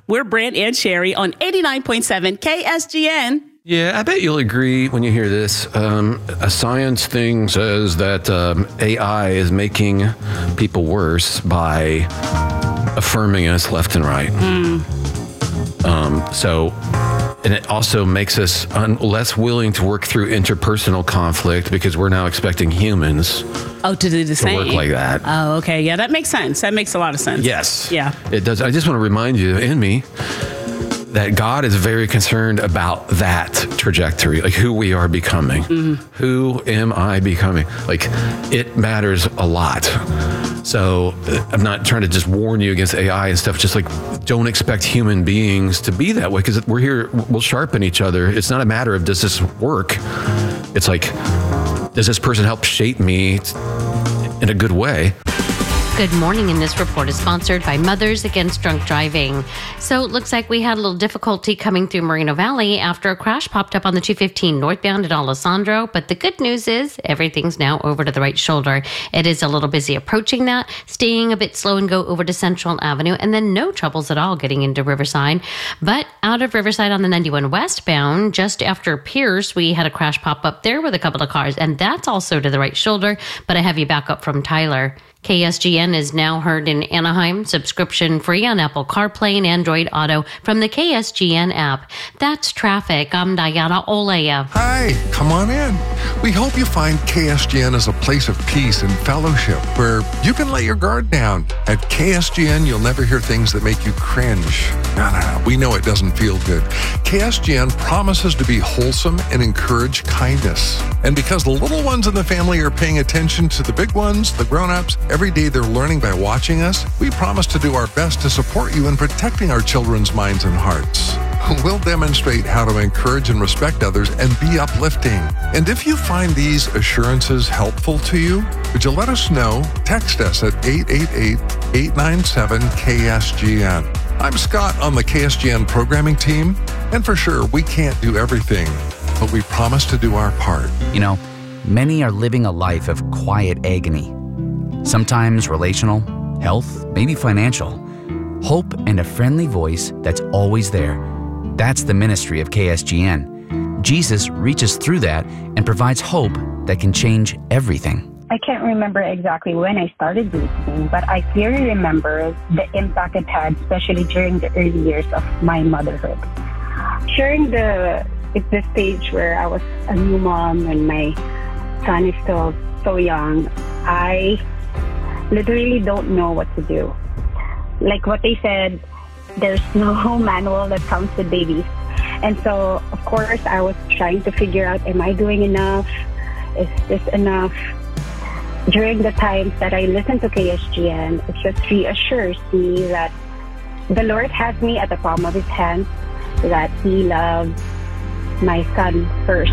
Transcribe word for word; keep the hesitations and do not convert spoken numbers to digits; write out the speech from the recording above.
We're Brent and Sherry on eighty-nine point seven K S G N. Yeah, I bet you'll agree when you hear this. Um, a science thing says that um, A I is making people worse by affirming us left and right. Mm. Um, so... And it also makes us un- less willing to work through interpersonal conflict because we're now expecting humans oh, to do the to same. work like that. Oh, okay. Yeah, that makes sense. That makes a lot of sense. Yes. Yeah. It does. I just want to remind you and me that God is very concerned about that trajectory, like who we are becoming. Mm-hmm. Who am I becoming? Like, it matters a lot. So I'm not trying to just warn you against A I and stuff. Just like, don't expect human beings to be that way because we're here, we'll sharpen each other. It's not a matter of does this work? It's like, does this person help shape me in a good way? Good morning, and this report is sponsored by Mothers Against Drunk Driving. So it looks like we had a little difficulty coming through Moreno Valley after a crash popped up on the two fifteen northbound at Alessandro. But the good news is everything's now over to the right shoulder. It is a little busy approaching that, staying a bit slow and go over to Central Avenue, and then no troubles at all getting into Riverside. But out of Riverside on the ninety-one westbound, just after Pierce, we had a crash pop up there with a couple of cars, and that's also to the right shoulder, but a heavy backup from Tyler. K S G N is now heard in Anaheim, subscription free on Apple CarPlay and Android Auto from the K S G N app. That's traffic. I'm Diana Olea. Hi, come on in. We hope you find K S G N as a place of peace and fellowship where you can let your guard down. At K S G N, you'll never hear things that make you cringe. No, no, no. We know it doesn't feel good. K S G N promises to be wholesome and encourage kindness. And because the little ones in the family are paying attention to the big ones, the grown-ups, every day they're learning by watching us, we promise to do our best to support you in protecting our children's minds and hearts. We'll demonstrate how to encourage and respect others and be uplifting. And if you find these assurances helpful to you, would you let us know? Text us at eight eight eight, eight nine seven, K S G N. I'm Scott on the K S G N programming team, and for sure, we can't do everything, but we promise to do our part. You know, many are living a life of quiet agony. Sometimes relational, health, maybe financial. Hope and a friendly voice that's always there. That's the ministry of K S G N. Jesus reaches through that and provides hope that can change everything. I can't remember exactly when I started listening, but I clearly remember the impact it had, especially during the early years of my motherhood. During the, it's the stage where I was a new mom and my son is still so young, I literally don't know what to do. Like what they said, there's no manual that comes with babies. And so, of course, I was trying to figure out, am I doing enough? Is this enough? During the times that I listen to K S G N, it just reassures me that the Lord has me at the palm of his hand, that he loves my son first.